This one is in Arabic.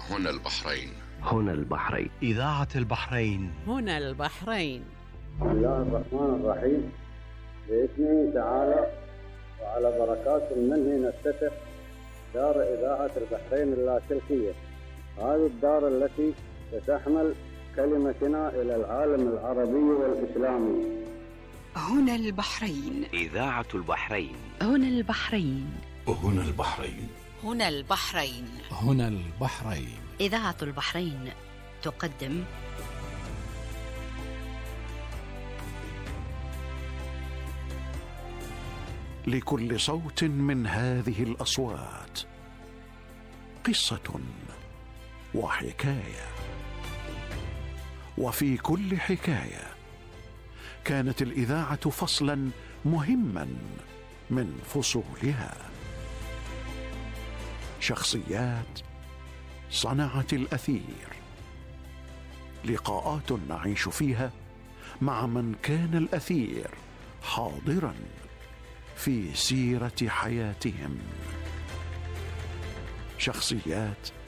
هنا البحرين. هنا البحرين. إذاعة البحرين. هنا البحرين. بسم الله الرحمن الرحيم. باسمه تعالى وعلى بركات منه نفتتح دار إذاعة البحرين اللاسلكية. هذه الدار التي ستحمل كلمتنا إلى العالم العربي والإسلامي. هنا البحرين. إذاعة البحرين. هنا البحرين. هنا البحرين. هنا البحرين. هنا البحرين. إذاعة البحرين تقدم لكل صوت من هذه الأصوات قصة وحكاية، وفي كل حكاية كانت الإذاعة فصلا مهما من فصولها. شخصيات صنعت الأثير، لقاءات نعيش فيها مع من كان الأثير حاضرا في سيرة حياتهم. شخصيات